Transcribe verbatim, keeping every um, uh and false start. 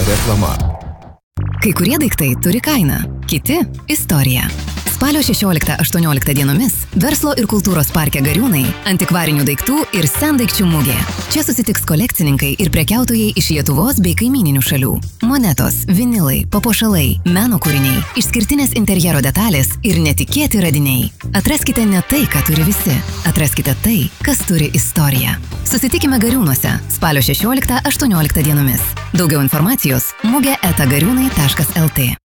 Reklama. Kai kurie daiktai turi kainą, kiti – istoriją. Spalio šešioliktą aštuonioliktą dienomis Verslo ir kultūros parke Gariūnai antikvarinių daiktų ir sendaikčių mugė. Čia susitiks kolekcininkai ir prekiautojai iš Lietuvos bei kaimyninių šalių. Monetos, vinilai, papuošalai, meno kūriniai, išskirtinės interjero detalės ir netikėti radiniai. Atraskite ne tai, ką turi visi. Atraskite tai, kas turi istoriją. Susitikime Gariūnuose spalio šešioliktą aštuonioliktą dienomis. Daugiau informacijos mugė eta gariūnai taškas lt.